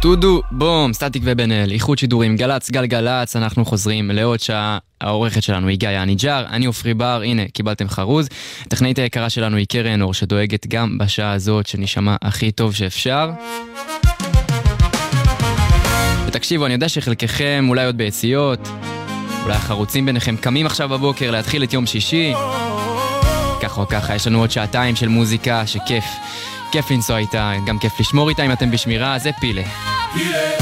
טודו בום, סטטיק ובן-אל, איחוד שידורים, גלץ, גלגלץ, אנחנו חוזרים לעוד שעה. העורכת שלנו היא גיא הניג'ר, אני אופרי בר, הנה, קיבלתם חרוז. הטכנאית היקרה שלנו היא קרן אור, שדואגת גם בשעה הזאת שנשמע הכי טוב שאפשר. ותקשיבו, אני יודע שחלקכם אולי עוד ביציאות, אולי החרוצים ביניכם קמים עכשיו בבוקר להתחיל את יום שישי. ככה או ככה, יש לנו עוד שעתיים של מוזיקה שכיף. כיף לנסוע איתה, גם כיף לשמור איתה אם אתם בשמירה, זה פילה.